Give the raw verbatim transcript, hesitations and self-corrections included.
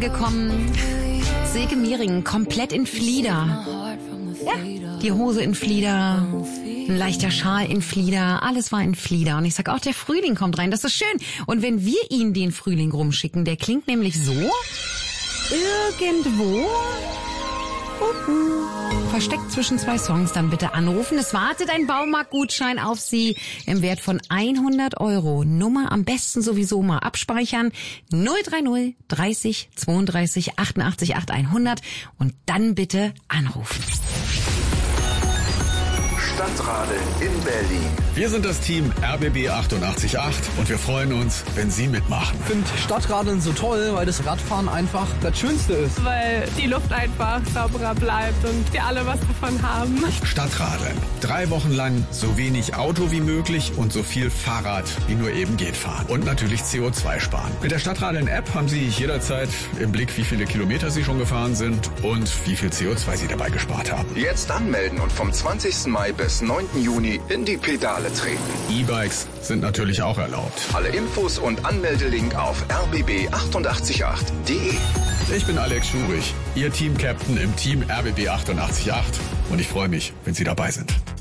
angekommen. Silke Mehring, komplett in Flieder. Ja, die Hose in Flieder, ein leichter Schal in Flieder, alles war in Flieder. Und ich sag auch, der Frühling kommt rein, das ist schön. Und wenn wir ihn den Frühling rumschicken, der klingt nämlich so, irgendwo, uhu, versteckt zwischen zwei Songs, dann bitte anrufen. Es wartet ein Baumarktgutschein auf Sie im Wert von hundert Euro. Nummer am besten sowieso mal abspeichern. null drei null dreißig zweiunddreißig achtundachtzig acht hundert und dann bitte anrufen. Stadtradeln in Berlin. Wir sind das Team R B B achtundachtzig Komma acht und wir freuen uns, wenn Sie mitmachen. Ich finde Stadtradeln so toll, weil das Radfahren einfach das Schönste ist. Weil die Luft einfach sauberer bleibt und wir alle was davon haben. Stadtradeln. Drei Wochen lang so wenig Auto wie möglich und so viel Fahrrad wie nur eben geht fahren. Und natürlich C O zwei sparen. Mit der Stadtradeln-App haben Sie jederzeit im Blick, wie viele Kilometer Sie schon gefahren sind und wie viel C O zwei Sie dabei gespart haben. Jetzt anmelden und vom zwanzigsten Mai bis neunten Juni in die Pedale treten. E-Bikes sind natürlich auch erlaubt. Alle Infos und Anmeldelink auf r b b achtundachtzig Komma acht punkt d e. Ich bin Alex Schurich, Ihr Team-Captain im Team R B B achtundachtzig Komma acht und ich freue mich, wenn Sie dabei sind.